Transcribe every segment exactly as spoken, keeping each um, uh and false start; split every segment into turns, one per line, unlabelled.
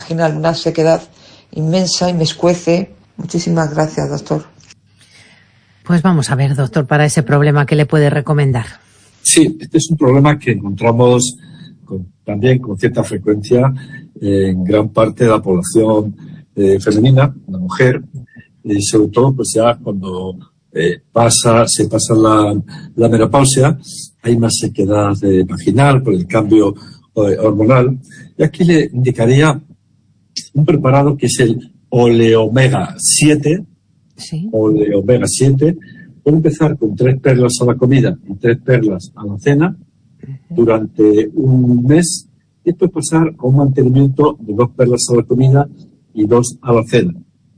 vaginal, una sequedad inmensa y me escuece. Muchísimas gracias, doctor.
Pues vamos a ver, doctor, para ese problema, ¿qué le puede recomendar?
Sí, este es un problema que encontramos con, también con cierta frecuencia en gran parte de la población eh, femenina, la mujer, y sobre todo pues ya cuando eh, pasa, se pasa la, la menopausia, hay más sequedad eh, vaginal por el cambio eh, hormonal. Y aquí le indicaría un preparado que es el Oleomega siete.
Sí.
Oleomega siete. Puede empezar con tres perlas a la comida y tres perlas a la cena durante un mes y después pasar a un mantenimiento de dos perlas a la comida y dos a la cena.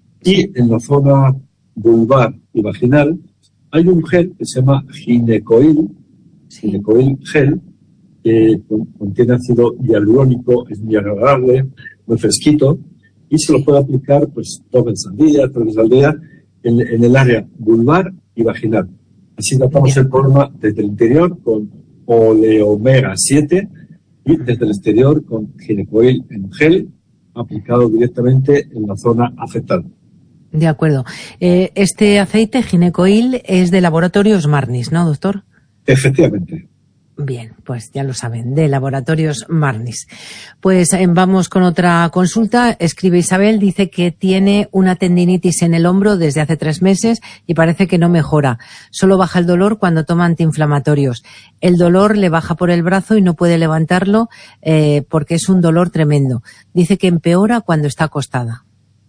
Y en la zona vulvar y vaginal hay un gel que se llama Ginecoil, sí. Ginecoil gel, que contiene ácido hialurónico, es muy agradable, muy fresquito, y se lo puede aplicar pues dos veces al día, tres veces al día, en, en el área vulvar y vaginal. Así tratamos el problema desde el interior con Oleomega siete y desde el exterior con Ginecoil en gel, aplicado directamente en la zona afectada.
De acuerdo. Eh, este aceite Ginecoil es de Laboratorios Marnis, ¿no, doctor?
Efectivamente.
Bien, pues ya lo saben, de Laboratorios Marnis. Pues eh, vamos con otra consulta. Escribe Isabel, dice que tiene una tendinitis en el hombro desde hace tres meses y parece que no mejora. Solo baja el dolor cuando toma antiinflamatorios. El dolor le baja por el brazo y no puede levantarlo eh, porque es un dolor tremendo. Dice que empeora cuando está acostada.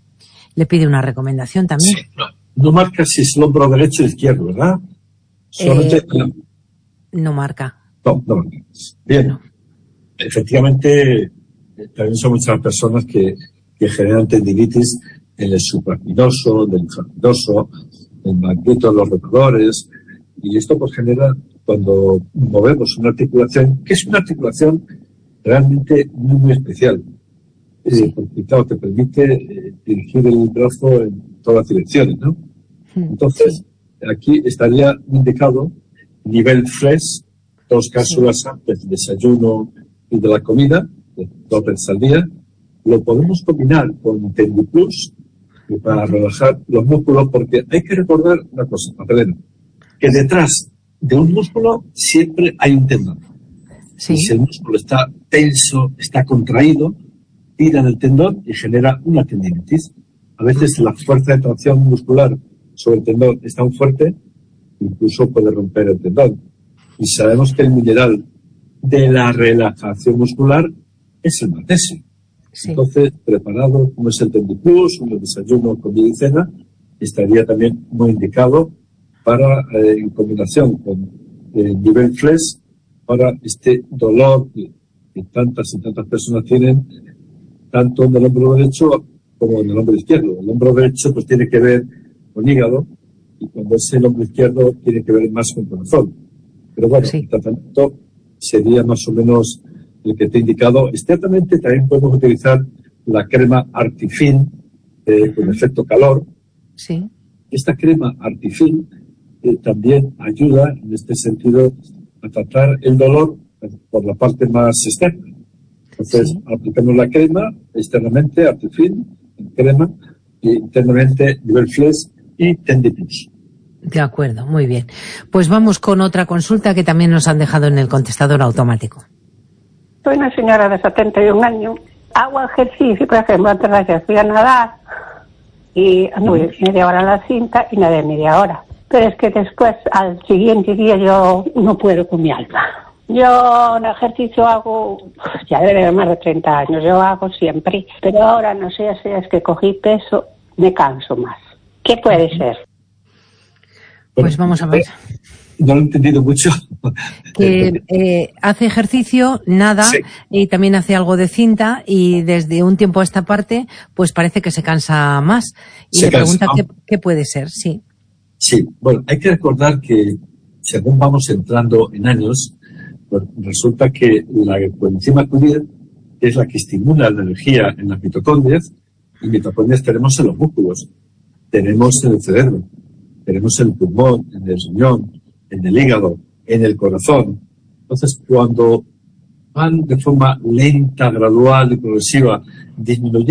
Le pide una recomendación también.
Sí, no, no marca si es el hombro derecho o izquierdo, ¿verdad? Solamente,
eh, no. no marca.
No, no marca. Bien. No. Efectivamente, también son muchas personas que, que generan tendinitis en el supraespinoso, del infraespinoso, en el manguito de los rotadores, y esto pues genera cuando movemos una articulación, que es una articulación realmente muy, muy especial. Sí. Eh, porque claro, te permite eh, dirigir el brazo en todas las direcciones, ¿no? Entonces, sí. Aquí estaría indicado nivel flex, dos cápsulas sí. Antes del desayuno y de la comida, dos veces al día. Lo podemos combinar con Tendiplus para uh-huh. relajar los músculos, porque hay que recordar una cosa, Magdalena, que detrás de un músculo siempre hay un tendón. Sí. Y si el músculo está tenso, está contraído, tira del tendón y genera una tendinitis. A veces la fuerza de tracción muscular sobre el tendón es tan fuerte, incluso puede romper el tendón. Y sabemos que el mineral de la relajación muscular es el magnesio. Sí. Entonces, preparado como es el Tendiplus, un desayuno, comida y cena, estaría también muy indicado para, eh, en combinación con el nivel flex, para este dolor que, que tantas y tantas personas tienen, tanto en el hombro derecho como en el hombro izquierdo. El hombro derecho pues tiene que ver con hígado y cuando es el hombro izquierdo tiene que ver más con corazón. Pero bueno, sí. El tratamiento sería más o menos el que te he indicado. Externamente también podemos utilizar la crema Artifin eh, uh-huh. con efecto calor.
Sí.
Esta crema Artifin eh, también ayuda en este sentido a tratar el dolor por la parte más externa. Entonces, sí. Aplicamos la crema externamente, Artifin, crema, y internamente nivel flex y Tendiplus.
De acuerdo, muy bien. Pues vamos con otra consulta que también nos han dejado en el contestador automático.
Soy una señora de setenta y un años. Hago ejercicio, por ejemplo, antes de ayer fui a nadar y anduve media hora en la cinta y nadé media hora. Pero es que después, al siguiente día, yo no puedo con mi alma. Yo en ejercicio hago, ya debe más de treinta años, yo hago siempre, pero ahora no sé si es que cogí peso, me canso más. ¿Qué puede ser?
Pues vamos a ver.
No lo he entendido mucho.
Que eh, hace ejercicio, nada, sí. Y también hace algo de cinta y desde un tiempo a esta parte, pues parece que se cansa más. Y se le pregunta qué, qué puede ser, sí.
Sí, bueno, hay que recordar que según vamos entrando en años, pues resulta que la coenzima Q diez es la que estimula la energía en las mitocondrias, y mitocondrias tenemos en los músculos, tenemos en el cerebro, tenemos en el pulmón, en el riñón, en el hígado, en el corazón. Entonces, cuando van de forma lenta, gradual y progresiva disminuyendo